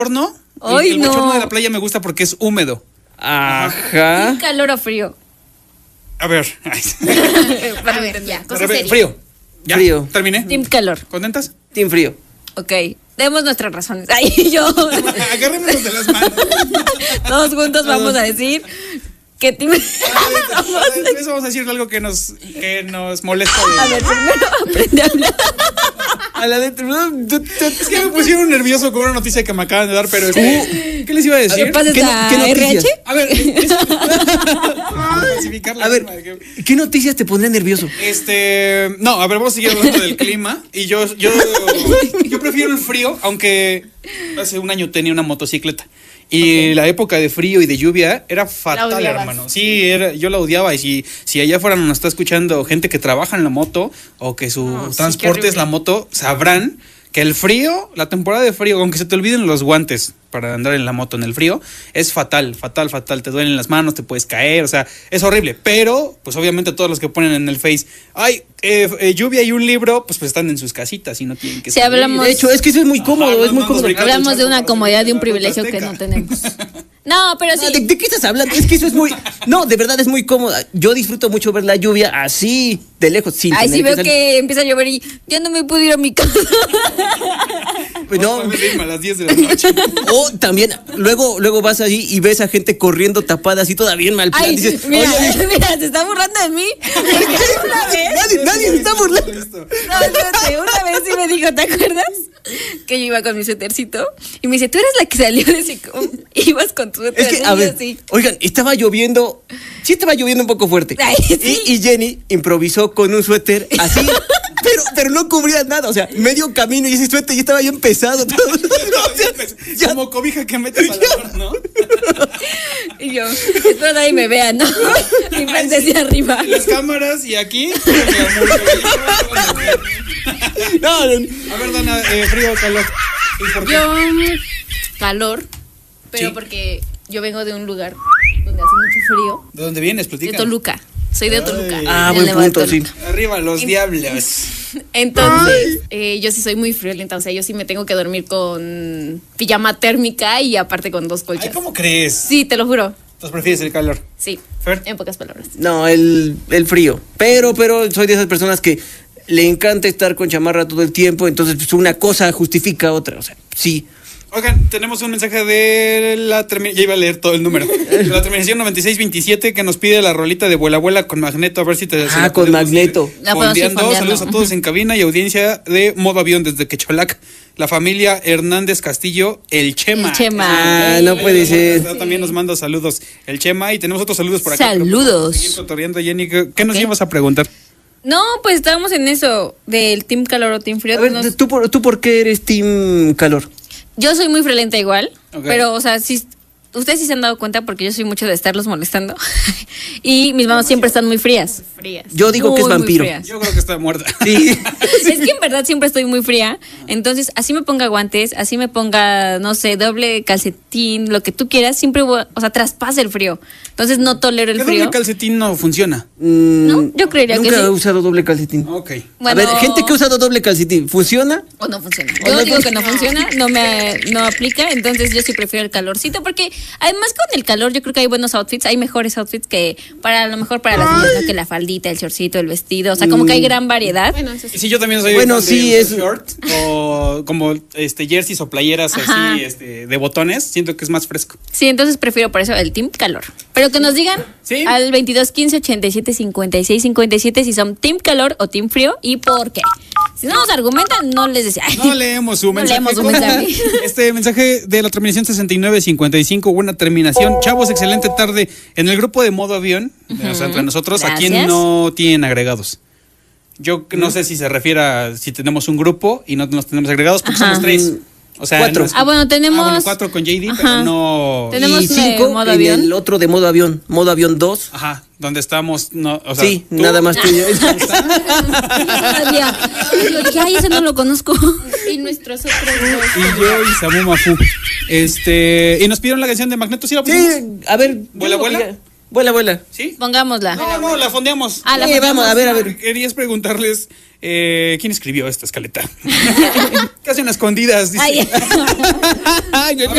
bochorno. Ay, el bochorno de la playa me gusta porque es húmedo. Ajá. ¿Team calor o frío? A ver. Para ver, ya, cosa seria. Frío. ¿Ya? Frío. Terminé. Team calor. ¿Contentas? Team frío. Ok, demos nuestras razones. Ay, yo. Agarrémonos de las manos. Todos juntos vamos a decir que team. Después vamos a decir algo que nos molesta. A ver, primero aprende a hablar. A la letra. Es que me pusieron nervioso con una noticia que me acaban de dar, pero ¿qué les iba a decir? ¿Qué pasa? ¿Qué noticias? RH? A ver, A ver, ¿qué noticias te pondrían nervioso? No, a ver, vamos a seguir hablando del clima. Y yo prefiero el frío, aunque hace un año tenía una motocicleta. Y la época de frío y de lluvia era fatal, hermano. Sí, yo la odiaba. Y si allá afuera nos está escuchando gente que trabaja en la moto o que su transporte es la moto, sabrán que el frío, la temporada de frío, aunque se te olviden los guantes para andar en la moto en el frío, es fatal. Te duelen las manos, te puedes caer, o sea, es horrible. Pero, pues obviamente todos los que ponen en el Face, lluvia y un libro, pues están en sus casitas y no tienen que Si salir. hablamos. De hecho, es que eso es muy cómodo, es muy cómodo. Hablamos de una comodidad, de un privilegio que no tenemos. No, pero sí. ¿De qué estás hablando? Es que eso es muy... No, de verdad es muy cómoda. Yo disfruto mucho ver la lluvia así, de lejos, sin Ay, tener sí veo salir. que empieza a llover y ya no me puedo ir a mi casa. No. A las 10 de la noche. O también, luego vas ahí y ves a gente corriendo tapada así toda bien mal plan. Ay, Dices, mira, oye, mira, se está burlando de mí. Una vez. nadie se está burlando. No, espérate, una vez sí me dijo, ¿te acuerdas? Que yo iba con mi suétercito y me dice, tú eres la que salió de Sicom. Ibas con tu suéter. Es que, a ver, oigan, estaba lloviendo un poco fuerte. Ay, sí. Y Jenny improvisó con un suéter así, pero no cubría nada, o sea, medio camino y ese suéter ya estaba bien pesado. Todo. O sea, como cobija que metes al horno, ¿no? Y yo, espero nadie me vea, ¿no? Mi frente hacia arriba. Las cámaras y aquí. No. A ver, Dana, frío o calor. ¿Y por qué? Yo, calor, pero Sí. porque yo vengo de un lugar donde hace mucho frío. ¿De dónde vienes? De Platica. Toluca. Soy de Toluca. Ah, del buen Nevado de punto, sí. Toluca. Arriba los diablos. Entonces, yo sí soy muy friolenta, o sea, yo sí me tengo que dormir con pijama térmica y aparte con 2 colchas. Ay, ¿cómo crees? Sí, te lo juro. Entonces prefieres el calor. Sí, Fer. en pocas palabras. No, el frío. Pero soy de esas personas que le encanta estar con chamarra todo el tiempo, entonces pues, una cosa justifica otra, o sea, sí. Oigan, tenemos un mensaje de la terminación. Ya iba a leer todo el número. De la terminación 9627 que nos pide la rolita de Vuela Vuela con Magneto. A ver si te. Ah, con Magneto. La podemos ir Fondeando. fondeando. Saludos a todos en cabina y audiencia de Modo Avión desde Quecholac. La familia Hernández Castillo, el Chema. El Chema. Ah, no puede ser. También nos manda saludos el Chema y tenemos otros saludos por acá. Saludos. Seguir cotorreando, Jenny. ¿Qué nos Ok. ibas a preguntar? No, pues estábamos en eso, del team calor o team frío. A ver, ¿tú por qué eres team calor? Yo soy muy friolenta igual, Ok. pero, o sea, sí, ustedes sí se han dado cuenta porque yo soy mucho de estarlos molestando. Y mis manos siempre están muy frías. Yo digo que es Muy, muy vampiro. frías. Yo creo que está muerta. Sí. Es que en verdad siempre estoy muy fría. Entonces, así me ponga guantes, así me ponga, no sé, doble calcetín, lo que tú quieras, siempre voy, o sea, traspasa el frío. Entonces no tolero el ¿Qué frío. doble calcetín no funciona? No, yo creería que Nunca sí. he usado doble calcetín. Ok. Bueno, A ver, gente que ha usado doble calcetín, ¿funciona? o no funciona. Yo digo que no funciona, no aplica, entonces yo sí prefiero el calorcito porque además con el calor yo creo que hay buenos outfits, hay mejores outfits que para a lo mejor para las niñas, ¿no? Que la faldita, el shortcito, el vestido, o sea, como que hay gran variedad. Bueno, eso sí. Sí, yo también soy Bueno, fan sí, de es- short o como jerseys o playeras Ajá. así de botones, siento que es más fresco. Sí, entonces prefiero por eso el team calor. Pero que nos digan Sí. al 22 15 87 56 57 si son team calor o team frío y por qué. Si no nos argumentan, no les decía. No leemos su No mensaje. leemos su ¿Cómo? mensaje. Este mensaje de la terminación 6955, buena terminación. Chavos, excelente tarde. En el grupo de Modo Avión, o sea, entre nosotros, ¿a quién Gracias. no tienen agregados? Yo no sé si se refiere a si tenemos un grupo y no nos tenemos agregados, porque Ajá. somos 3. O sea, 4. no es- Ah, bueno, tenemos. bueno, 4 con JD, pero Ajá. no. Tenemos y 5 modo en avión. el otro de modo avión 2. Ajá, donde estamos. No, o sea, Sí, tú- nada más tú y yo. Todavía. Yo dije, ay, ese no lo conozco. Y nuestros otros dos. Y yo y Samu Mafu. Y nos pidieron la canción de Magneto, ¿sí la pusimos? Sí, a ver. ¿Vuela, vuela? Vuela. ¿Sí? Pongámosla. No, la fondeamos. Ah, la Sí, vamos, a ver. Querías preguntarles quién escribió esta escaleta. Casi en escondidas. Dice. Ay. Ay,